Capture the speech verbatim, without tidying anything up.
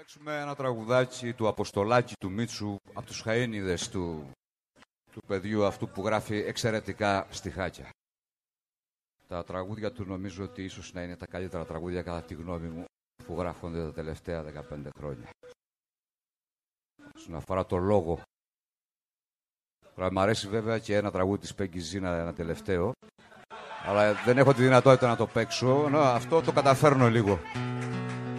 παίξουμε ένα τραγουδάκι του Αποστολάκη του Μίτσου από τους χαΐνιδες του, του παιδιού αυτού που γράφει εξαιρετικά στιχάκια. Τα τραγούδια του νομίζω ότι ίσως να είναι τα καλύτερα τραγούδια κατά τη γνώμη μου που γράφονται τα τελευταία δεκαπέντε χρόνια. Όσον αφορά το λόγο. Μ' αρέσει βέβαια και ένα τραγούδι της Πέγκη Ζήνα, ένα τελευταίο, αλλά δεν έχω τη δυνατότητα να το παίξω. Να, αυτό το καταφέρνω λίγο.